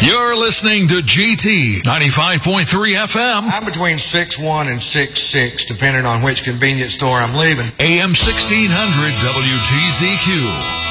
You're listening to GT 95.3 FM. I'm between 6'1" and 6'6", depending on which convenience store I'm leaving. AM 1600 WTZQ.